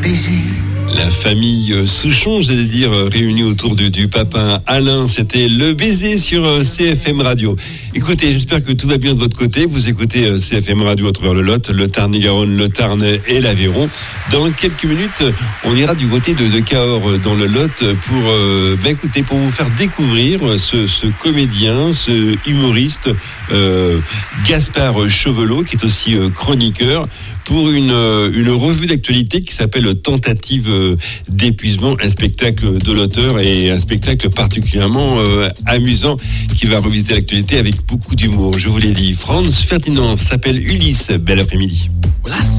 baiser. La famille Souchon, j'allais dire, réunie autour du papa Alain, c'était Le Baiser sur CFM Radio. Écoutez, j'espère que tout va bien de votre côté. Vous écoutez CFM Radio à travers le Lot, le Tarn-et-Garonne, le Tarn et l'Aveyron. Dans quelques minutes, on ira du côté de Cahors dans le Lot pour vous faire découvrir ce comédien, ce humoriste, Gaspard Cheveleau, qui est aussi chroniqueur, pour une revue d'actualité qui s'appelle Tentative d'épuisement, un spectacle de l'auteur et un spectacle particulièrement amusant qui va revisiter l'actualité avec beaucoup d'humour. Je vous l'ai dit, Franz Ferdinand s'appelle Ulysse. Bel après-midi.